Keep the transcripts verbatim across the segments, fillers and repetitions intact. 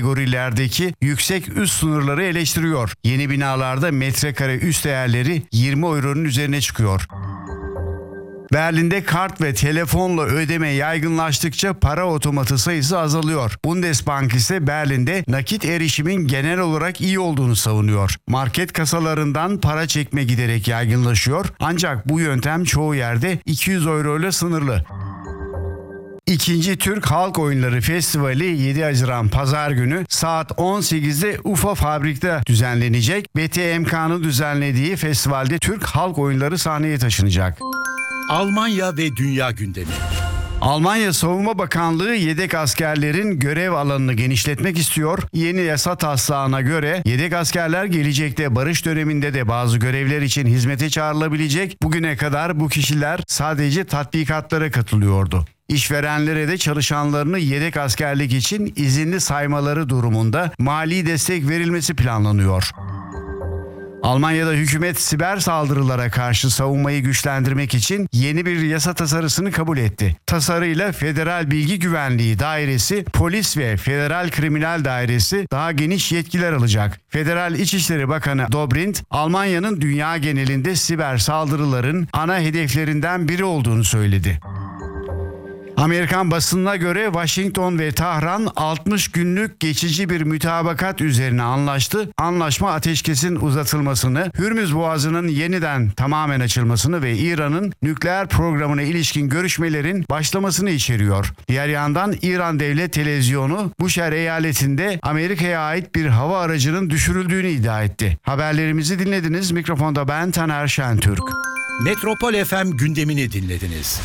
kategorilerdeki yüksek üst sınırları eleştiriyor. Yeni binalarda metrekare üst değerleri yirmi euronun üzerine çıkıyor. Berlin'de kart ve telefonla ödeme yaygınlaştıkça para otomatı sayısı azalıyor. Bundesbank ise Berlin'de nakit erişimin genel olarak iyi olduğunu savunuyor. Market kasalarından para çekme giderek yaygınlaşıyor. Ancak bu yöntem çoğu yerde iki yüz euro ile sınırlı. İkinci Türk Halk Oyunları Festivali yedi Haziran Pazar günü saat on sekizde Ufa Fabrik'te düzenlenecek. B T M K'nın düzenlediği festivalde Türk Halk Oyunları sahneye taşınacak. Almanya ve dünya gündemi. Almanya Savunma Bakanlığı yedek askerlerin görev alanını genişletmek istiyor. Yeni yasa taslağına göre yedek askerler gelecekte barış döneminde de bazı görevler için hizmete çağrılabilecek. Bugüne kadar bu kişiler sadece tatbikatlara katılıyordu. İşverenlere de çalışanlarını yedek askerlik için izinli saymaları durumunda mali destek verilmesi planlanıyor. Almanya'da hükümet siber saldırılara karşı savunmayı güçlendirmek için yeni bir yasa tasarısını kabul etti. Tasarıyla Federal Bilgi Güvenliği Dairesi, Polis ve Federal Kriminal Dairesi daha geniş yetkiler alacak. Federal İçişleri Bakanı Dobrindt, Almanya'nın dünya genelinde siber saldırıların ana hedeflerinden biri olduğunu söyledi. Amerikan basınına göre Washington ve Tahran altmış günlük geçici bir mütabakat üzerine anlaştı. Anlaşma ateşkesin uzatılmasını, Hürmüz Boğazı'nın yeniden tamamen açılmasını ve İran'ın nükleer programına ilişkin görüşmelerin başlamasını içeriyor. Diğer yandan İran Devlet Televizyonu Buşer eyaletinde Amerika'ya ait bir hava aracının düşürüldüğünü iddia etti. Haberlerimizi dinlediniz. Mikrofonda ben Taner Şentürk. Metropol F M gündemini dinlediniz.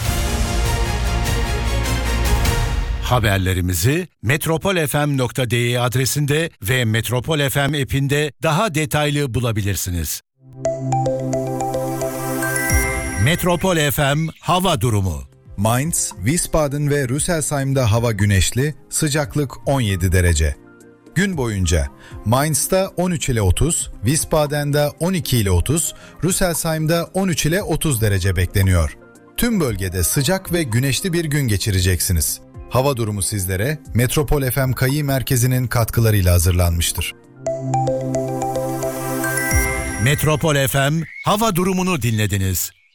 Haberlerimizi metropol f m nokta d e adresinde ve Metropol F M app'inde daha detaylı bulabilirsiniz. Metropol F M hava durumu. Mainz, Wiesbaden ve Rüsselsheim'da hava güneşli, sıcaklık on yedi derece. Gün boyunca Mainz'da on üç ile otuz, Wiesbaden'da on iki ile otuz, Rüsselsheim'da on üç ile otuz derece bekleniyor. Tüm bölgede sıcak ve güneşli bir gün geçireceksiniz. Hava durumu sizlere Metropol F M Kayı Merkezi'nin katkılarıyla hazırlanmıştır. Metropol F M hava durumunu dinlediniz.